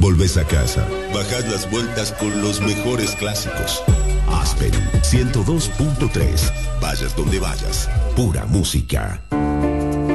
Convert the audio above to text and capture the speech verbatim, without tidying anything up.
Volvés a casa, bajás las vueltas con los mejores clásicos. Aspen ciento dos punto tres. Vayas donde vayas, pura música.